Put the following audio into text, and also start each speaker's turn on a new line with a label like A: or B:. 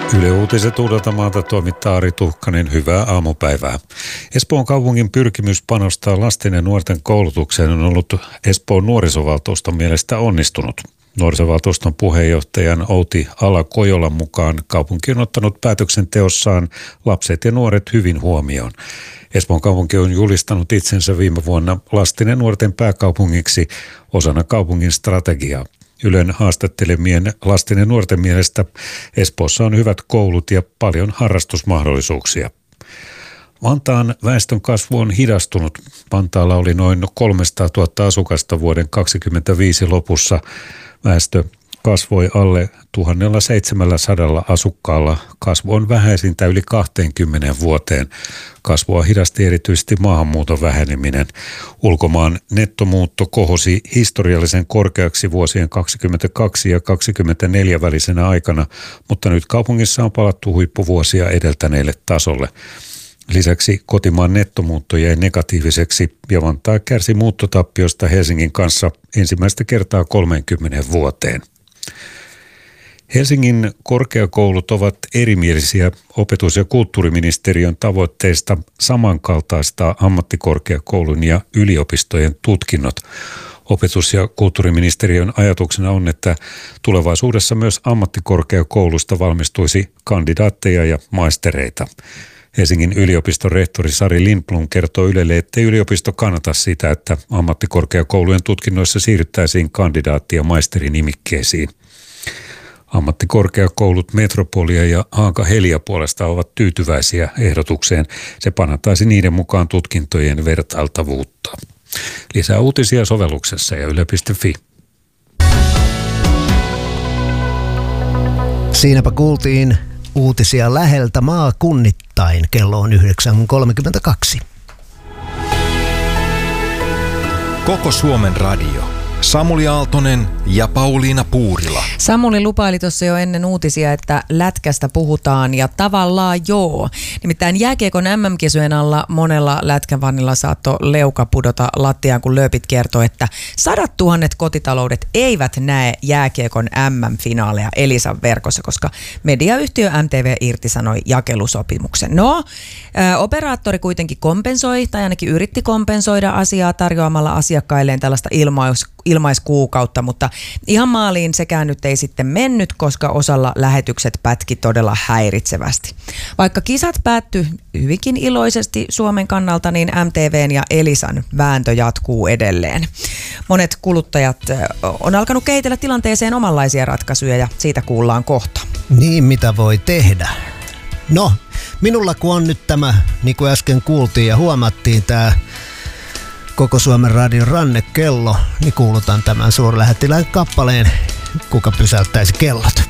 A: Yle Uutiset Uudeltamaalta toimittaa Ari Tuhkanen. Hyvää aamupäivää. Espoon kaupungin pyrkimys panostaa lasten ja nuorten koulutukseen on ollut Espoon nuorisovaltuuston mielestä onnistunut. Nuorisovaltuuston puheenjohtajan Outi Ala-Kojolan mukaan kaupunki on ottanut päätöksenteossaan lapset ja nuoret hyvin huomioon. Espoon kaupunki on julistanut itsensä viime vuonna lasten ja nuorten pääkaupungiksi osana kaupungin strategiaa. Ylen haastattelemien lasten ja nuorten mielestä Espoossa on hyvät koulut ja paljon harrastusmahdollisuuksia. Vantaan väestön kasvu on hidastunut. Vantaalla oli noin 300 000 asukasta vuoden 2025 lopussa. Väestö kasvoi alle 1700 asukkaalla. Kasvu on vähäisintä yli 20 vuoteen. Kasvua hidasti erityisesti maahanmuuton väheneminen. Ulkomaan nettomuutto kohosi historiallisen korkeaksi vuosien 22 ja 24 välisenä aikana, mutta nyt kaupungissa on palattu huippuvuosia edeltäneelle tasolle. Lisäksi kotimaan nettomuutto jäi negatiiviseksi ja Vantaa kärsi muuttotappiosta Helsingin kanssa ensimmäistä kertaa 30 vuoteen. Helsingin korkeakoulut ovat erimielisiä opetus- ja kulttuuriministeriön tavoitteista samankaltaistaa ammattikorkeakoulun ja yliopistojen tutkinnot. Opetus- ja kulttuuriministeriön ajatuksena on, että tulevaisuudessa myös ammattikorkeakoulusta valmistuisi kandidaatteja ja maistereita. Helsingin yliopiston rehtori Sari Lindblom kertoo Ylelle, ettei yliopisto kannata sitä, että ammattikorkeakoulujen tutkinnoissa siirryttäisiin kandidaatti- ja maisterin-nimikkeisiin. Ammattikorkeakoulut Metropolia ja Haaga-Helia puolesta ovat tyytyväisiä ehdotukseen. Se parantaisi niiden mukaan tutkintojen vertailtavuutta. Lisää uutisia sovelluksessa ja yle.fi.
B: Siinäpä kuultiin uutisia läheltä maakunnittain. Kello on 9.32.
C: Koko Suomen radio. Samuli Aaltonen ja Pauliina Puurila.
D: Samuli lupaili tuossa jo ennen uutisia, että lätkästä puhutaan ja tavallaan joo. Nimittäin jääkiekon MM-kisojen alla monella lätkävanilla saattoi leuka pudota lattiaan, kun lööpit kertoi, että 100 000 kotitaloudet eivät näe jääkiekon MM-finaaleja Elisan verkossa, koska mediayhtiö MTV irtisanoi jakelusopimuksen. No, operaattori kuitenkin kompensoi, tai ainakin yritti kompensoida asiaa tarjoamalla asiakkailleen tällaista ilmaiskuukautta, mutta ihan maaliin sekään nyt ei sitten mennyt, koska osalla lähetykset pätki todella häiritsevästi. Vaikka kisat päättyi hyvinkin iloisesti Suomen kannalta, niin MTVn ja Elisan vääntö jatkuu edelleen. Monet kuluttajat on alkanut kehitellä tilanteeseen omanlaisia ratkaisuja ja siitä kuullaan kohta.
B: Niin, mitä voi tehdä? No, minulla kun on nyt tämä, niin kuin äsken kuultiin ja huomattiin, tämä Koko Suomen radion rannekello, niin kuulutan tämän suurlähettilään kappaleen, kuka pysäyttäisi kellot.